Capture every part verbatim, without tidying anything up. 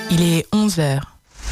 Il est onze heures.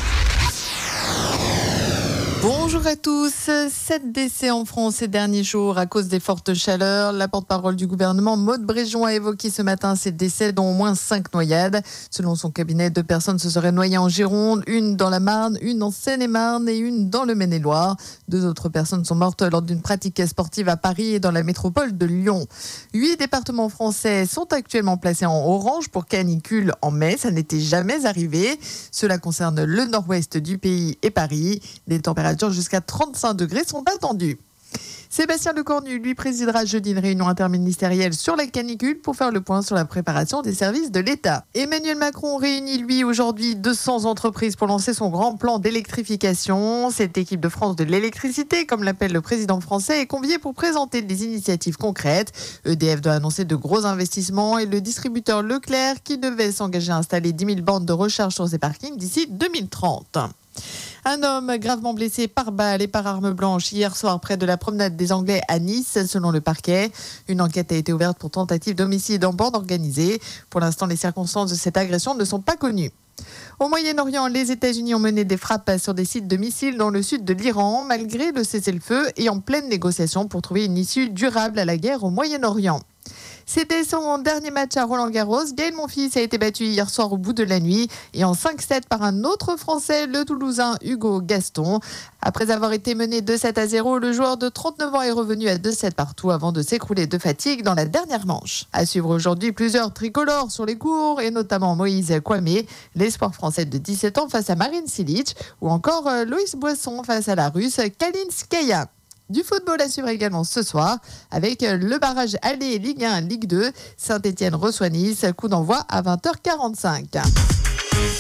Bonjour à tous. Sept décès en France ces derniers jours à cause des fortes chaleurs. La porte-parole du gouvernement, Maud Bréjon, a évoqué ce matin ces décès, dont au moins cinq noyades. Selon son cabinet, deux personnes se seraient noyées en Gironde, une dans la Marne, une en Seine-et-Marne et une dans le Maine-et-Loire. Deux autres personnes sont mortes lors d'une pratique sportive à Paris et dans la métropole de Lyon. Huit départements français sont actuellement placés en orange pour canicule en mai. Ça n'était jamais arrivé. Cela concerne le nord-ouest du pays et Paris. Des températures jusqu'à trente-cinq degrés sont attendues. Sébastien Lecornu, lui, présidera jeudi une réunion interministérielle sur la canicule pour faire le point sur la préparation des services de l'État. Emmanuel Macron réunit, lui, aujourd'hui deux cents entreprises pour lancer son grand plan d'électrification. Cette équipe de France de l'électricité, comme l'appelle le président français, est conviée pour présenter des initiatives concrètes. E D F doit annoncer de gros investissements et le distributeur Leclerc qui devait s'engager à installer dix mille bornes de recharge sur ses parkings d'ici deux mille trente. Un homme gravement blessé par balle et par arme blanche hier soir près de la promenade des Anglais à Nice, selon le parquet. Une enquête a été ouverte pour tentative d'homicide en bande organisée. Pour l'instant, les circonstances de cette agression ne sont pas connues. Au Moyen-Orient, les États-Unis ont mené des frappes sur des sites de missiles dans le sud de l'Iran, malgré le cessez-le-feu et en pleine négociation pour trouver une issue durable à la guerre au Moyen-Orient. C'était son dernier match à Roland-Garros. Gaël Monfils a été battu hier soir au bout de la nuit et en cinq sept par un autre Français, le Toulousain Hugo Gaston. Après avoir été mené deux sept à zéro, le joueur de trente-neuf ans est revenu à deux sept partout avant de s'écrouler de fatigue dans la dernière manche. À suivre aujourd'hui plusieurs tricolores sur les cours et notamment Moïse Kouamé, l'espoir français de dix-sept ans face à Marine Cilic ou encore Loïs Boisson face à la Russe Kalinskaya. Du football à suivre également ce soir avec le barrage aller Ligue un, Ligue deux. Saint-Etienne reçoit Nice, coup d'envoi à vingt heures quarante-cinq.